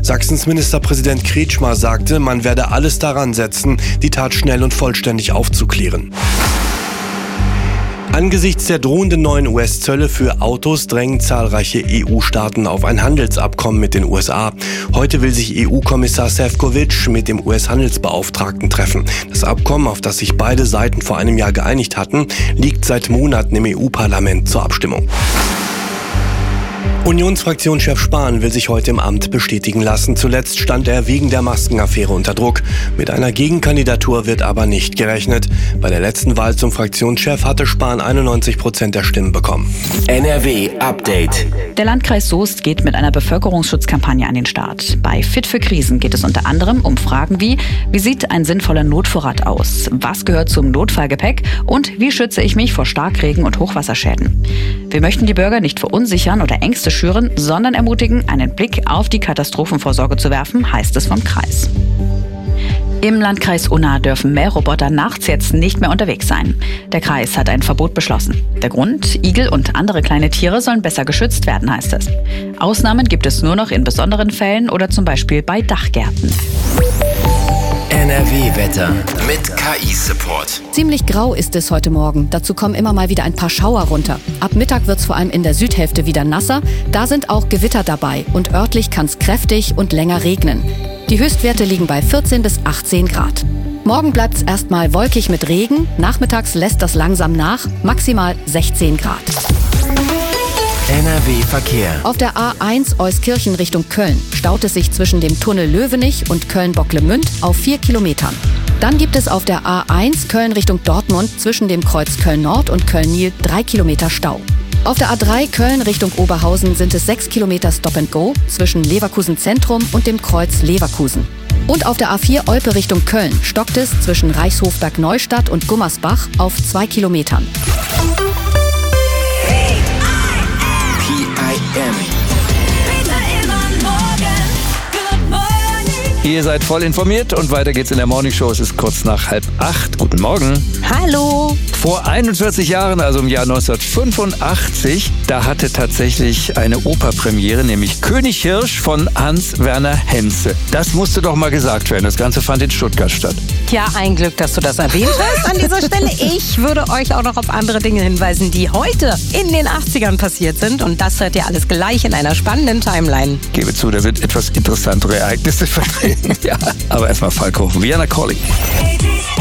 Sachsens Ministerpräsident Kretschmer sagte, man werde alles daran setzen, die Tat schnell und vollständig aufzuklären. Angesichts der drohenden neuen US-Zölle für Autos drängen zahlreiche EU-Staaten auf ein Handelsabkommen mit den USA. Heute will sich EU-Kommissar Šefčovič mit dem US-Handelsbeauftragten treffen. Das Abkommen, auf das sich beide Seiten vor einem Jahr geeinigt hatten, liegt seit Monaten im EU-Parlament zur Abstimmung. Unionsfraktionschef Spahn will sich heute im Amt bestätigen lassen. Zuletzt stand er wegen der Maskenaffäre unter Druck. Mit einer Gegenkandidatur wird aber nicht gerechnet. Bei der letzten Wahl zum Fraktionschef hatte Spahn 91% der Stimmen bekommen. NRW Update. Der Landkreis Soest geht mit einer Bevölkerungsschutzkampagne an den Start. Bei Fit für Krisen geht es unter anderem um Fragen wie sieht ein sinnvoller Notvorrat aus? Was gehört zum Notfallgepäck? Und wie schütze ich mich vor Starkregen und Hochwasserschäden? Wir möchten die Bürger nicht verunsichern oder Ängste schüren, sondern ermutigen, einen Blick auf die Katastrophenvorsorge zu werfen, heißt es vom Kreis. Im Landkreis Unna dürfen Mähroboter nachts jetzt nicht mehr unterwegs sein. Der Kreis hat ein Verbot beschlossen. Der Grund: Igel und andere kleine Tiere sollen besser geschützt werden, heißt es. Ausnahmen gibt es nur noch in besonderen Fällen oder zum Beispiel bei Dachgärten. NRW-Wetter mit KI-Support. Ziemlich grau ist es heute Morgen. Dazu kommen immer mal wieder ein paar Schauer runter. Ab Mittag wird es vor allem in der Südhälfte wieder nasser. Da sind auch Gewitter dabei und örtlich kann es kräftig und länger regnen. Die Höchstwerte liegen bei 14 bis 18 Grad. Morgen bleibt es erstmal wolkig mit Regen. Nachmittags lässt das langsam nach, maximal 16 Grad. NRW-Verkehr. Auf der A1 Euskirchen Richtung Köln staut es sich zwischen dem Tunnel Löwenich und Köln-Bocklemünd auf 4 Kilometern. Dann gibt es auf der A1 Köln Richtung Dortmund zwischen dem Kreuz Köln-Nord und Köln-Nil 3 Kilometer Stau. Auf der A3 Köln Richtung Oberhausen sind es 6 Kilometer Stop-and-Go zwischen Leverkusen Zentrum und dem Kreuz Leverkusen. Und auf der A4 Olpe Richtung Köln stockt es zwischen Reichshofberg-Neustadt und Gummersbach auf 2 Kilometern. Ihr seid voll informiert und weiter geht's in der Morningshow. Es ist kurz nach 7:30. Guten Morgen. Hallo! Vor 41 Jahren, also im Jahr 1985, da hatte tatsächlich eine Operpremiere, nämlich König Hirsch von Hans Werner Henze. Das musste doch mal gesagt werden. Das Ganze fand in Stuttgart statt. Ja, ein Glück, dass du das erwähnt hast an dieser Stelle. Ich würde euch auch noch auf andere Dinge hinweisen, die heute in den 80ern passiert sind. Und das hört ihr alles gleich in einer spannenden Timeline. Gebe zu, da sind etwas interessantere Ereignisse vertreten. Ja, aber erstmal Falco. Vienna Calling.